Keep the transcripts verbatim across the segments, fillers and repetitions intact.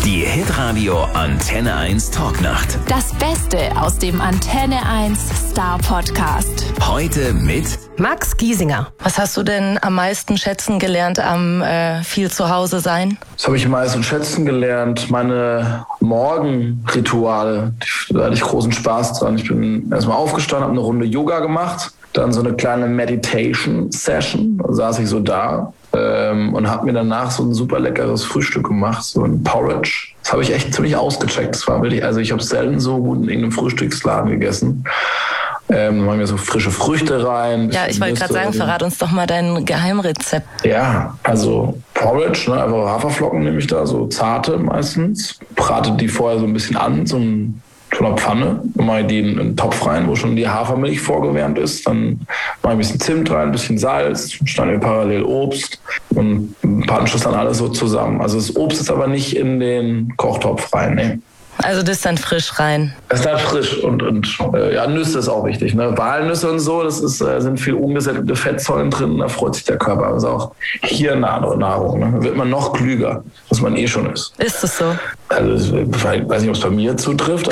Die Hitradio Antenne eins Talknacht. Das Beste aus dem Antenne eins Star Podcast. Heute mit Max Giesinger. Was hast du denn am meisten schätzen gelernt am äh, viel zu Hause sein? Das habe ich am meisten schätzen gelernt. Meine Morgenrituale, da hatte ich großen Spaß dran. Ich bin erstmal aufgestanden, habe eine Runde Yoga gemacht, dann so eine kleine Meditation-Session. Da saß ich so da ähm, und habe mir danach so ein super leckeres Frühstück gemacht, so ein Porridge. Das habe ich echt ziemlich ausgecheckt. Das war wirklich, also ich habe selten so gut in irgendeinem Frühstücksladen gegessen. Ähm, dann machen wir so frische Früchte rein. Ja, ich wollte gerade sagen, verrat uns doch mal dein Geheimrezept. Ja, also Porridge, ne, einfach Haferflocken nehme ich da, so zarte meistens. Brate die vorher so ein bisschen an, so ein so einer Pfanne, dann mache ich die in einen Topf rein, wo schon die Hafermilch vorgewärmt ist. Dann mache ich ein bisschen Zimt rein, ein bisschen Salz, schneide parallel Obst und pansche das dann alles so zusammen. Also das Obst ist aber nicht in den Kochtopf rein, ne? Also das ist dann frisch rein? Das ist dann frisch und, und äh, ja, Nüsse ist auch wichtig. Ne? Walnüsse und so, das ist, äh, sind viel ungesättigte Fettsäuren drin, da freut sich der Körper. Das ist auch hirnnahe Nahrung. Ne? Da wird man noch klüger, was man eh schon ist. Ist das so? Also ich weiß nicht, ob es bei mir zutrifft,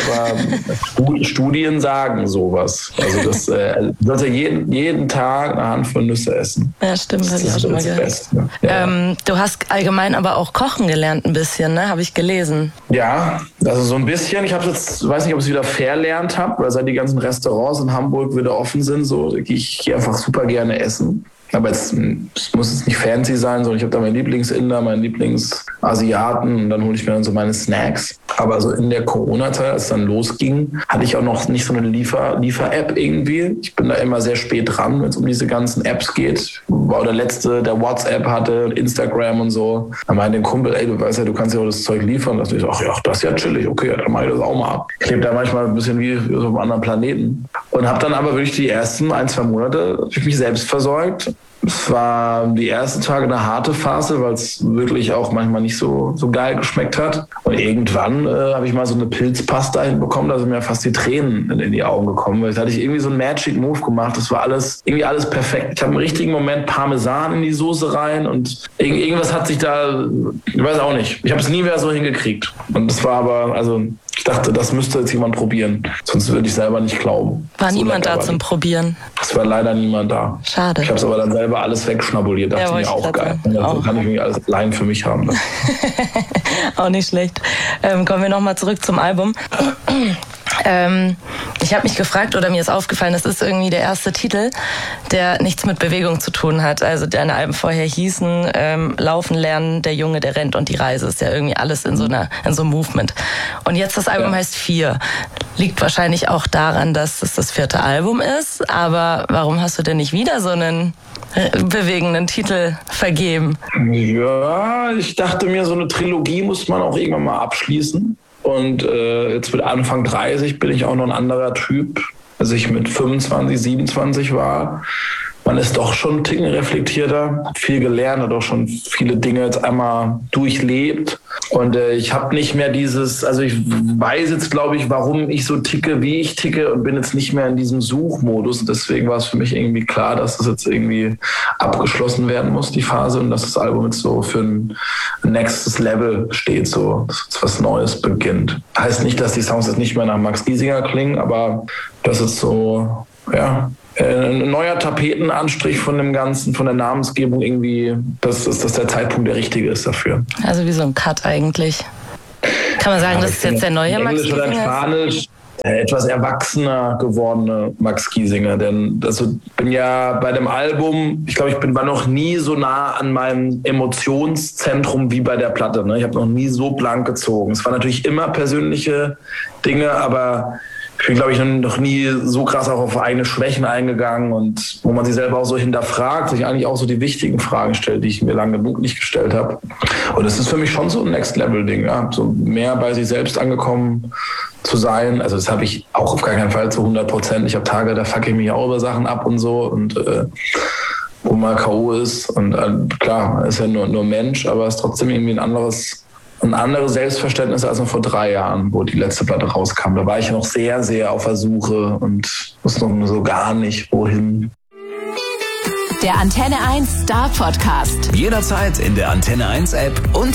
aber Studien sagen sowas. Also das äh, sollte jeden, jeden Tag eine Handvoll Nüsse essen. Ja, stimmt, habe ich auch schon mal gehört. Beste, ja. ähm, du hast allgemein aber auch kochen gelernt ein bisschen, ne? Habe ich gelesen. Ja, also so ein bisschen. Ich habe jetzt, weiß nicht, ob ich es wieder verlernt habe, weil seit die ganzen Restaurants in Hamburg wieder offen sind, so ich, ich gehe einfach super gerne essen. Aber jetzt, es muss jetzt nicht fancy sein, sondern ich habe da meinen Lieblingsinder, meinen Lieblingsasiaten und dann hole ich mir dann so meine Snacks. Aber so in der Corona-Zeit, als es dann losging, hatte ich auch noch nicht so eine Liefer- Liefer-App irgendwie. Ich bin da immer sehr spät dran, wenn es um diese ganzen Apps geht. War der Letzte, der WhatsApp hatte, Instagram und so. Dann meinte ein Kumpel, ey, du weißt ja, du kannst ja auch das Zeug liefern. Da dachte ich so, ach ja, das ist ja chillig, okay, dann mache ich das auch mal ab. Ich lebe da manchmal ein bisschen wie so auf einem anderen Planeten. Und habe dann aber wirklich die ersten ein, zwei Monate mich selbst versorgt. Es war die ersten Tage eine harte Phase, weil es wirklich auch manchmal nicht so, so geil geschmeckt hat. Und irgendwann äh, habe ich mal so eine Pilzpasta hinbekommen, da sind mir fast die Tränen in, in die Augen gekommen. Weil da hatte ich irgendwie so einen Magic Move gemacht. Das war alles irgendwie alles perfekt. Ich habe im richtigen Moment Parmesan in die Soße rein und irg- irgendwas hat sich da, ich weiß auch nicht. Ich habe es nie mehr so hingekriegt. Und das war aber, also ich dachte, das müsste jetzt jemand probieren. Sonst würde ich selber nicht glauben. War so niemand da zum Probieren? Es war leider niemand da. Schade. Ich habe es aber dann selber alles wegschnabuliert. Dachte Ja, mir auch geil. Also auch. kann ich irgendwie alles allein für mich haben. Ne? Auch nicht schlecht. Ähm, kommen wir nochmal zurück zum Album. Ähm, ich habe mich gefragt, oder mir ist aufgefallen, das ist irgendwie der erste Titel, der nichts mit Bewegung zu tun hat. Also deine Alben vorher hießen ähm, Laufen lernen, der Junge, der rennt und die Reise. Ist ja irgendwie alles in so einer in so einem Movement. Und jetzt das Album ja. heißt Vier. Liegt wahrscheinlich auch daran, dass es das vierte Album ist. Aber warum hast du denn nicht wieder so einen bewegenden Titel vergeben? Ja, ich dachte mir, so eine Trilogie muss man auch irgendwann mal abschließen. Und äh, jetzt mit Anfang dreißig bin ich auch noch ein anderer Typ, als ich mit fünfundzwanzig, siebenundzwanzig war. Man ist doch schon ein Ticken reflektierter, hat viel gelernt, hat auch schon viele Dinge jetzt einmal durchlebt. Und äh, ich habe nicht mehr dieses, also ich weiß jetzt, glaube ich, warum ich so ticke, wie ich ticke und bin jetzt nicht mehr in diesem Suchmodus. Deswegen war es für mich irgendwie klar, dass das jetzt irgendwie abgeschlossen werden muss, die Phase, und dass das Album jetzt so für ein nächstes Level steht, so dass jetzt was Neues beginnt. Heißt nicht, dass die Songs jetzt nicht mehr nach Max Giesinger klingen, aber das ist so, ja, ein neuer Tapetenanstrich von dem Ganzen, von der Namensgebung irgendwie, dass, dass, dass der Zeitpunkt der richtige ist dafür. Also wie so ein Cut eigentlich. Kann man sagen, ja, das ist jetzt der neue Max Giesinger? Englisch oder Spanisch, etwas erwachsener gewordene Max Giesinger. Denn also bin ja bei dem Album, ich glaube, ich bin war noch nie so nah an meinem Emotionszentrum wie bei der Platte. Ne? Ich habe noch nie so blank gezogen. Es waren natürlich immer persönliche Dinge, aber ich bin, glaube ich, noch nie so krass auch auf eigene Schwächen eingegangen und wo man sich selber auch so hinterfragt, sich eigentlich auch so die wichtigen Fragen stellt, die ich mir lange genug nicht gestellt habe. Und das ist für mich schon so ein Next-Level-Ding, ja? So mehr bei sich selbst angekommen zu sein. Also das habe ich auch auf gar keinen Fall zu hundert Prozent. Ich habe Tage, da fucke ich mich auch über Sachen ab und so und äh, wo man K O ist. Und äh, klar, ist ja nur, nur Mensch, aber es ist trotzdem irgendwie ein anderes ein anderes Selbstverständnis als noch vor drei Jahren, wo die letzte Platte rauskam. Da war ich noch sehr, sehr auf der Suche und wusste noch so gar nicht, wohin. Der Antenne eins Star Podcast. Jederzeit in der Antenne eins App und